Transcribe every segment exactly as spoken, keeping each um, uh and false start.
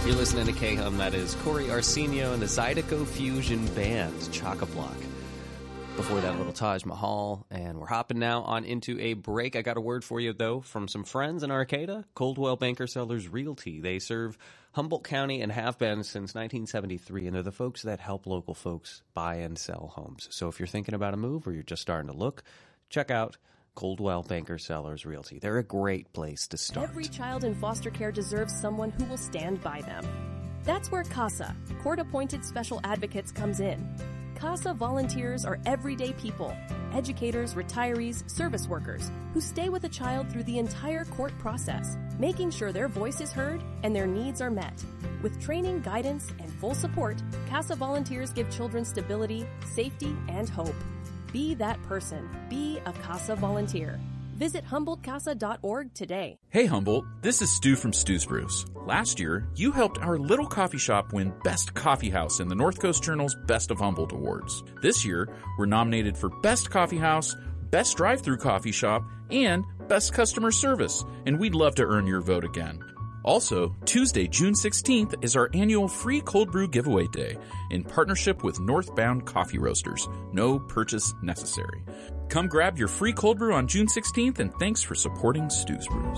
You're listening to K-Hum. That is Corey Arsenio and the Zydeco Fusion Band, Chock-a-Block. Before that, little Taj Mahal, and we're hopping now on into a break. I got a word for you, though, from some friends in Arcata, Coldwell Banker Sellers Realty. They serve Humboldt County and have been since nineteen seventy-three, and they're the folks that help local folks buy and sell homes. So if you're thinking about a move or you're just starting to look, check out Coldwell Banker Sellers Realty. They're a great place to start. Every child in foster care deserves someone who will stand by them. That's where CASA, court-appointed special advocates, comes in. CASA volunteers are everyday people, educators, retirees, service workers, who stay with a child through the entire court process, making sure their voice is heard and their needs are met. With training, guidance, and full support, CASA volunteers give children stability, safety, and hope. Be that person. Be a CASA volunteer. Visit Humboldt Casa dot org today. Hey Humboldt, this is Stu from Stu's Brews. Last year, you helped our little coffee shop win Best Coffee House in the North Coast Journal's Best of Humboldt Awards. This year, we're nominated for Best Coffee House, Best Drive-Thru Coffee Shop, and Best Customer Service, and we'd love to earn your vote again. Also, Tuesday, June sixteenth is our annual free cold brew giveaway day in partnership with Northbound Coffee Roasters. No purchase necessary. Come grab your free cold brew on June sixteenth, and thanks for supporting Stu's Brews.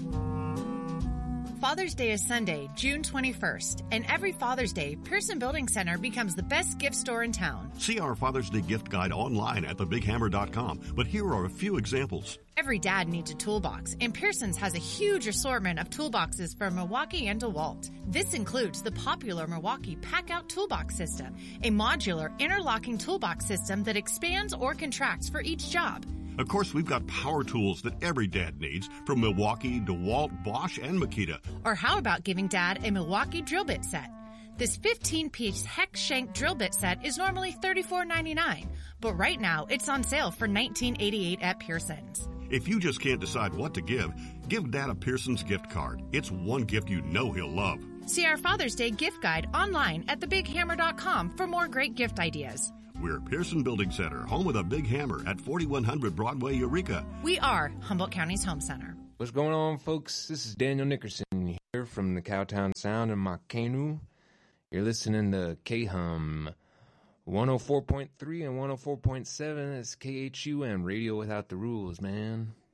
Father's Day is Sunday, June twenty-first, and every Father's Day, Pearson Building Center becomes the best gift store in town. See our Father's Day gift guide online at the big hammer dot com, but here are a few examples. Every dad needs a toolbox, and Pearson's has a huge assortment of toolboxes from Milwaukee and DeWalt. This includes the popular Milwaukee Pack-Out Toolbox System, a modular interlocking toolbox system that expands or contracts for each job. Of course, we've got power tools that every dad needs, from Milwaukee, DeWalt, Bosch, and Makita. Or how about giving Dad a Milwaukee drill bit set? This fifteen-piece hex shank drill bit set is normally thirty-four ninety-nine, but right now it's on sale for nineteen eighty-eight at Pearson's. If you just can't decide what to give, give Dad a Pearson's gift card. It's one gift you know he'll love. See our Father's Day gift guide online at the big hammer dot com for more great gift ideas. We're Pearson Building Center, home of the Big Hammer at forty-one hundred Broadway, Eureka. We are Humboldt County's home center. What's going on, folks? This is Daniel Nickerson here from the Cowtown Sound in Makenu. You're listening to K-Hum one oh four point three and one oh four point seven. It's K H U M, Radio Without the Rules, man.